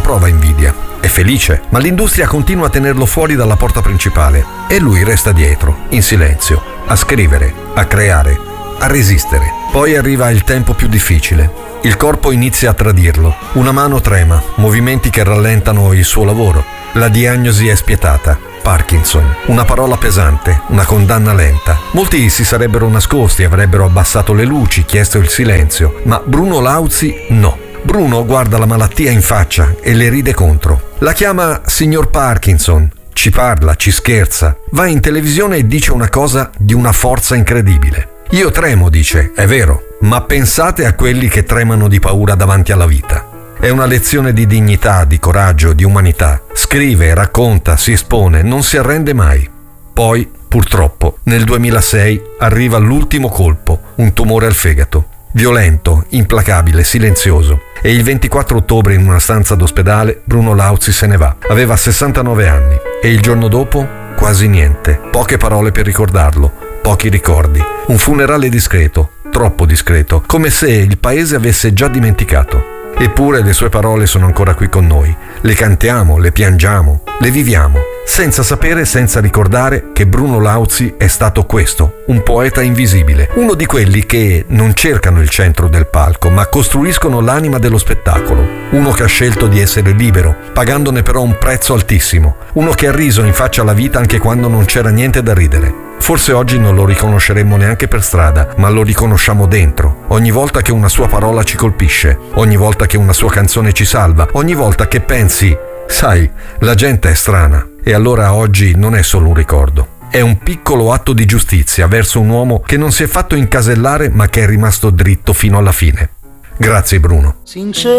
prova invidia, è felice, ma l'industria continua a tenerlo fuori dalla porta principale e lui resta dietro, in silenzio, a scrivere, a creare, a resistere. Poi arriva il tempo più difficile. Il corpo inizia a tradirlo, una mano trema, movimenti che rallentano il suo lavoro. La diagnosi è spietata. Parkinson, una parola pesante, una condanna lenta. Molti si sarebbero nascosti, avrebbero abbassato le luci, chiesto il silenzio, ma Bruno Lauzi no. Bruno guarda la malattia in faccia e le ride contro. La chiama signor Parkinson, ci parla, ci scherza, va in televisione e dice una cosa di una forza incredibile. Io tremo, dice, è vero, ma pensate a quelli che tremano di paura davanti alla vita. È una lezione di dignità, di coraggio, di umanità. Scrive, racconta, si espone, non si arrende mai. Poi, purtroppo, nel 2006 arriva l'ultimo colpo, un tumore al fegato. Violento, implacabile, silenzioso. E il 24 ottobre in una stanza d'ospedale Bruno Lauzi se ne va. Aveva 69 anni. E il giorno dopo, quasi niente. Poche parole per ricordarlo, pochi ricordi. Un funerale discreto, troppo discreto, come se il paese avesse già dimenticato. Eppure le sue parole sono ancora qui con noi. Le cantiamo, le piangiamo, le viviamo, senza sapere, senza ricordare che Bruno Lauzi è stato questo, un poeta invisibile, uno di quelli che non cercano il centro del palco, ma costruiscono l'anima dello spettacolo, uno che ha scelto di essere libero, pagandone però un prezzo altissimo, uno che ha riso in faccia alla vita anche quando non c'era niente da ridere. Forse oggi non lo riconosceremmo neanche per strada, ma lo riconosciamo dentro. Ogni volta che una sua parola ci colpisce, ogni volta che una sua canzone ci salva, ogni volta che pensi, sai, la gente è strana. E allora oggi non è solo un ricordo. È un piccolo atto di giustizia verso un uomo che non si è fatto incasellare ma che è rimasto dritto fino alla fine. Grazie Bruno.